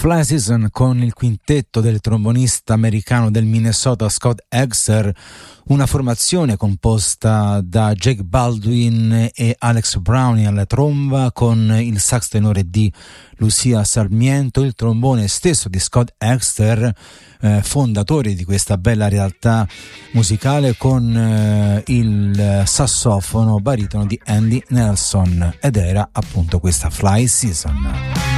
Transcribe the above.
Fly Season con il quintetto del trombonista americano del Minnesota Scott Exter, una formazione composta da Jake Baldwin e Alex Browning alla tromba, con il sax tenore di Lucia Sarmiento, il trombone stesso di Scott Exter, fondatore di questa bella realtà musicale, con il sassofono baritono di Andy Nelson, ed era appunto questa Fly Season.